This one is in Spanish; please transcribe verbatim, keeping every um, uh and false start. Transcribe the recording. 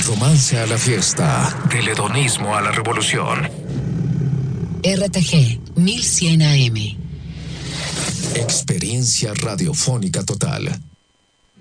romance a la fiesta, del hedonismo a la revolución. R T G mil cien A M. Experiencia radiofónica total.